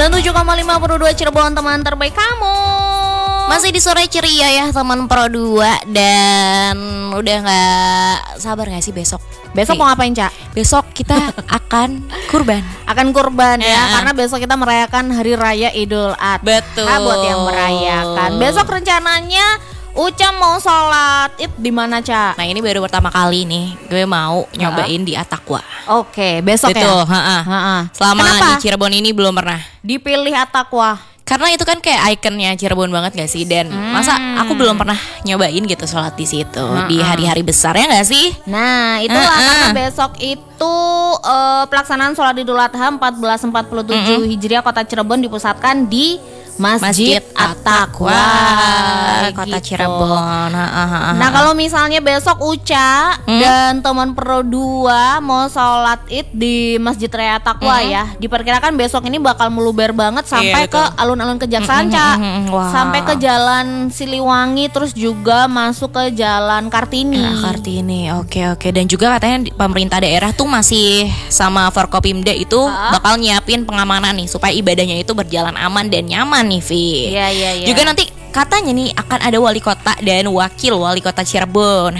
97,5 Pro 2 Cirebon, teman terbaik kamu. Masih di sore ceria ya teman Pro 2. Dan udah gak sabar gak sih besok? Besok mau ngapain, Cak? Besok kita akan kurban. Akan kurban ya, karena besok kita merayakan Hari Raya Idul Adha. Betul. Buat yang merayakan. Besok rencananya Uca mau sholat Id di mana, Cak? Nah ini baru pertama kali nih gue mau nyobain di Attaqwa. Oke, besok Betul, ya. Selama Kenapa? di Cirebon ini belum pernah. Dipilih Attaqwa. Karena itu kan kayak ikonnya Cirebon banget gak sih? Dan masa aku belum pernah nyobain gitu sholat di situ di hari-hari besar ya gak sih? Nah itulah karena besok itu pelaksanaan sholat Idul Adha 1447 Hijriah Kota Cirebon dipusatkan di Masjid Attaqwa, Kota gitu. Cirebon. Nah kalau misalnya besok Uca dan teman Pro 2 mau sholat Id di Masjid Raya Attaqwa ya, diperkirakan besok ini bakal meluber banget sampai ke alun-alun Kejaksaan, Cak. Sampai ke Jalan Siliwangi, terus juga masuk ke Jalan Kartini. Kartini, oke. Dan juga katanya pemerintah daerah tuh masih sama Forkopimda itu bakal nyiapin pengamanan nih supaya ibadahnya itu berjalan aman dan nyaman nih, Vi. Iya. Juga nanti katanya nih akan ada wali kota dan wakil wali kota Cirebon